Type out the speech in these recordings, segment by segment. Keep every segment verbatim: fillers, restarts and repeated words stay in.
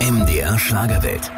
M D R Schlagerwelt.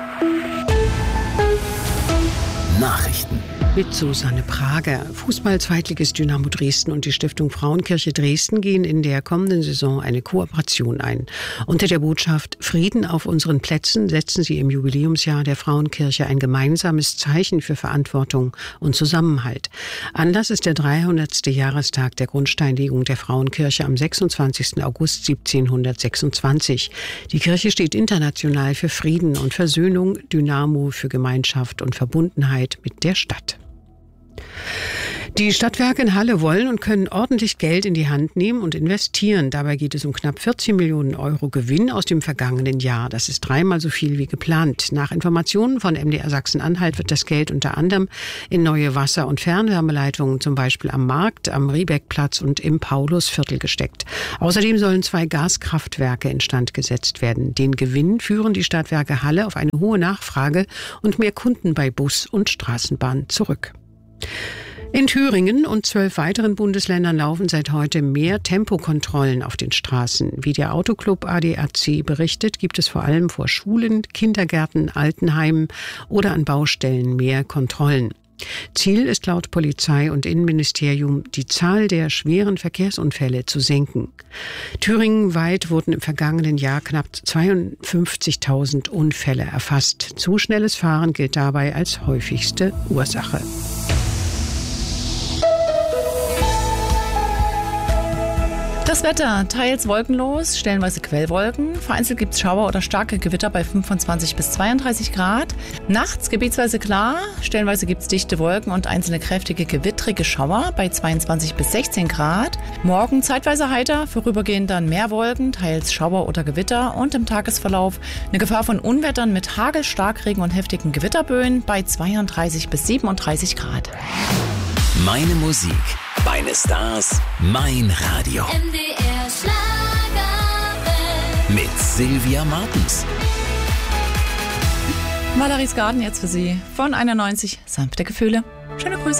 Nachrichten. Mit Susanne Prager. Fußball-Zweitligist Dynamo Dresden und die Stiftung Frauenkirche Dresden gehen in der kommenden Saison eine Kooperation ein. Unter der Botschaft Frieden auf unseren Plätzen setzen sie im Jubiläumsjahr der Frauenkirche ein gemeinsames Zeichen für Verantwortung und Zusammenhalt. Anlass ist der dreihundertste Jahrestag der Grundsteinlegung der Frauenkirche am sechsundzwanzigsten August siebzehnhundertsechsundzwanzig. Die Kirche steht international für Frieden und Versöhnung, Dynamo für Gemeinschaft und Verbundenheit mit der Stadt. Die Stadtwerke in Halle wollen und können ordentlich Geld in die Hand nehmen und investieren. Dabei geht es um knapp vierzehn Millionen Euro Gewinn aus dem vergangenen Jahr. Das ist dreimal so viel wie geplant. Nach Informationen von M D R Sachsen-Anhalt wird das Geld unter anderem in neue Wasser- und Fernwärmeleitungen, zum Beispiel am Markt, am Riebeckplatz und im Paulusviertel gesteckt. Außerdem sollen zwei Gaskraftwerke instand gesetzt werden. Den Gewinn führen die Stadtwerke Halle auf eine hohe Nachfrage und mehr Kunden bei Bus und Straßenbahn zurück. In Thüringen und zwölf weiteren Bundesländern laufen seit heute mehr Tempokontrollen auf den Straßen. Wie der Autoclub A D A C berichtet, gibt es vor allem vor Schulen, Kindergärten, Altenheimen oder an Baustellen mehr Kontrollen. Ziel ist laut Polizei und Innenministerium, die Zahl der schweren Verkehrsunfälle zu senken. Thüringenweit wurden im vergangenen Jahr knapp zweiundfünfzigtausend Unfälle erfasst. Zu schnelles Fahren gilt dabei als häufigste Ursache. Das Wetter, teils wolkenlos, stellenweise Quellwolken. Vereinzelt gibt es Schauer oder starke Gewitter bei fünfundzwanzig bis zweiunddreißig Grad. Nachts gebietsweise klar, stellenweise gibt es dichte Wolken und einzelne kräftige gewittrige Schauer bei zweiundzwanzig bis sechzehn Grad. Morgen zeitweise heiter, vorübergehend dann mehr Wolken, teils Schauer oder Gewitter und im Tagesverlauf eine Gefahr von Unwettern mit Hagel, Starkregen und heftigen Gewitterböen bei zweiunddreißig bis siebenunddreißig Grad. Meine Musik, meine Stars, mein Radio. M D R Schlagerwelt. Mit Sylvia Martens. Valeries Garten jetzt für Sie von einundneunzig. Sanfte Gefühle. Schöne Grüße.